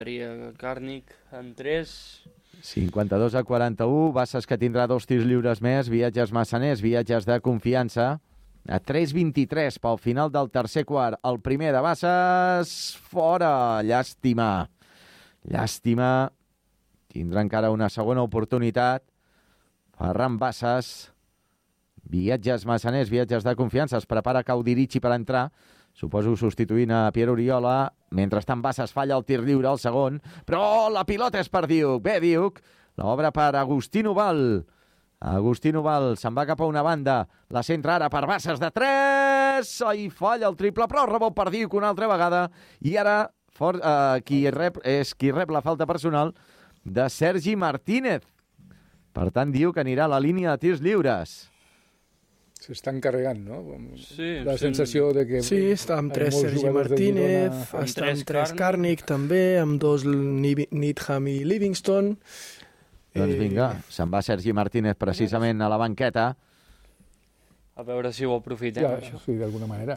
Càrnic en 3. 52-41, Bassas, que tindrà 2 tirs lliures més, viatges massaners, viatges de confiança. A 3:23 pel final del tercer quart. El primer de Bassas, fora. Llàstima. Tindrà encara una segona oportunitat. Ferran Bassas. Viatges massaners, viatges de confiança. Es prepara Caudirici per entrar. Suposo substituint a Pierre Oriola. Mentrestant Bassas falla el tir lliure, el segon. Però la pilota és per Diuc. Bé, Diuc. L'obra per Agustí Noval. Agustí Noval se'n va cap a una banda. La centra ara per Bassas de 3. I falla el triple, però rebot per Diuc una altra vegada. I ara qui rep la falta personal de Sergi Martínez. Per tant, Diuc anirà a la línia de tirs lliures. S'estan carregant, no? Sí, la sensació de que... Sí, està amb 3 Sergi Martínez, està amb 3 Càrnic també, amb 2 Needham i Livingston. Doncs vinga, se'n va Sergi Martínez precisament a la banqueta. A veure si ho aprofitem, això. Sí, d'alguna manera.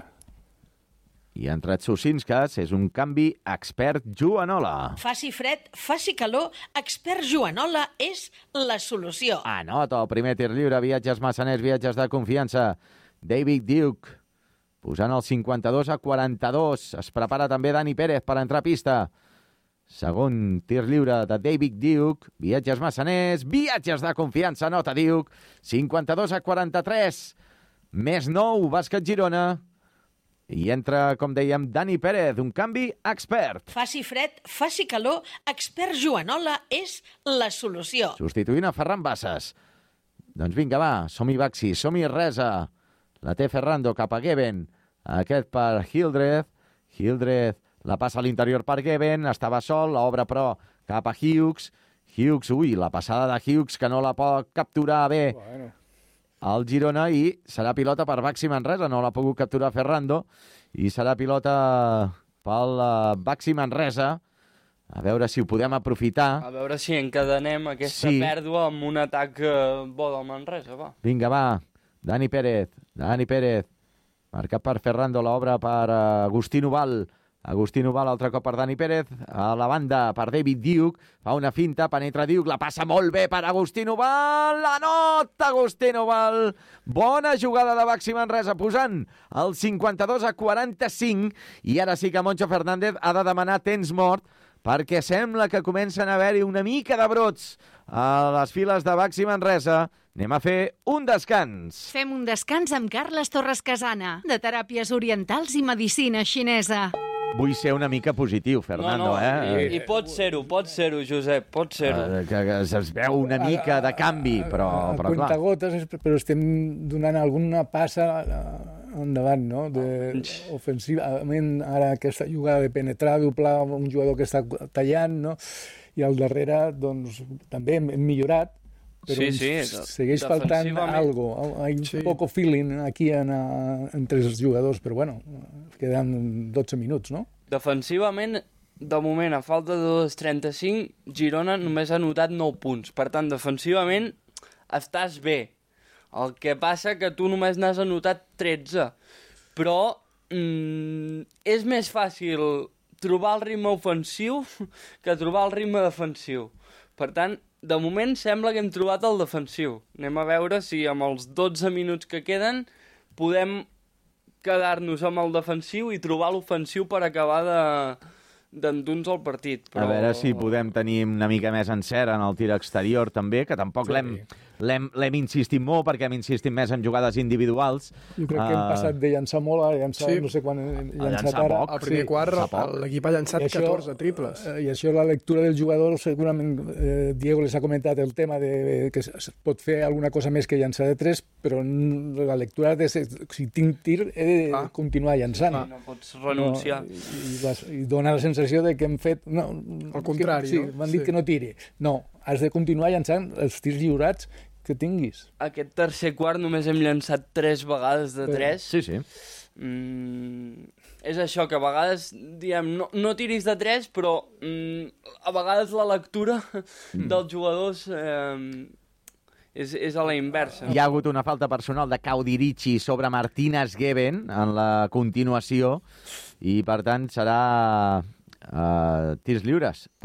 I ha entrat Susinskas, és un canvi expert Joanola. Faci fred, faci calor, expert Joanola és la solució. Anota el primer tir lliure, viatges massaners, viatges de confiança. David Duke, posant el 52-42. Es prepara també Dani Pérez per entrar a pista. Segon tir lliure de David Duke, viatges massaners, viatges de confiança, nota Duke. 52-43. Més 9, bàsquet Girona. I entra, com dèiem, Dani Pérez, un canvi expert. Faci fred, faci calor, expert Joanola és la solució. Substituint a Ferran Bassas. Doncs vinga, va, som-hi Baxi, som-hi Resa. La té Ferrando cap a Geben. Aquest per Hildreth. Hildreth la passa a l'interior per Geben. Estava sol, l'obre però cap a Hughes. Hughes, la passada de Hughes que no la pot capturar bé. Bueno. El Girona, i serà pilota per Baxi Manresa, no l'ha pogut capturar Ferrando, i serà pilota pel Baxi Manresa. A veure si ho podem aprofitar. A veure si encadenem aquesta pèrdua amb un atac bo del Manresa, va. Vinga, va, Dani Pérez, marcat per Ferrando, l'obra per Agustí Noval. Agustí Noval, altre cop per Dani Pérez, a la banda per David Duke, fa una finta, penetra Duke, la passa molt bé per Agustí Noval, la nota Agustí Noval, bona jugada de Baxi Manresa, posant el 52-45, i ara sí que Moncho Fernández ha de demanar temps mort, perquè sembla que comencen a haver-hi una mica de brots a les files de Baxi Manresa. Anem a fer un descans. Fem un descans amb Carles Torres Casana, de Teràpies Orientals i Medicina Xinesa. Vull ser una mica positiu, Fernando, I pot ser-ho, Josep, pot ser-ho. Que es veu una mica de canvi, però clar. Cuentagotes, però estem donant alguna passa endavant, no? Ofensivament, ara aquesta jugada de penetrar, doblar un jugador que està tallant, no? I al darrere, doncs, també hem millorat, però segueix faltant algo. Hay un poco feeling aquí entre els jugadors, però bueno, queden 12 minuts, no? Defensivament, de moment, a falta de 2:35, Girona només ha anotat 9 punts. Per tant, defensivament, estàs bé. El que passa que tu només n'has anotat 13. Però és més fàcil trobar el ritme ofensiu que trobar el ritme defensiu. Per tant, de moment sembla que hem trobat el defensiu. Anem a veure si amb els 12 minuts que queden podem quedar-nos amb el defensiu i trobar l'ofensiu per acabar d'enduns el partit. Però... A veure si podem tenir una mica més encert en el tir exterior també, que tampoc l'hem insistit molt, perquè hem insistit més en jugades individuals. Jo crec que hem passat de llançar molt a llançar, no sé quan hem llançat ara. Al primer quart l'equip ha llançat 14 triples. I això, la lectura del jugador, segurament Diego les ha comentat el tema de que es pot fer alguna cosa més que llançar de 3, però la lectura de si tinc tir he de continuar llançant. No pots renunciar. I dona la sensació de que hem fet... Al contrari, sí, m'han dit que no tiri. No, has de continuar llançant els tirs lliurats que tinguis. Aquest tercer quart només hem llançat 3 vegades de 3. Sí. És això, que a vegades diem no tiris de 3, però a vegades la lectura dels jugadors és a la inversa. Hi ha hagut una falta personal de Caudirici sobre Martínez Geben en la continuació, i per tant serà tirs lliures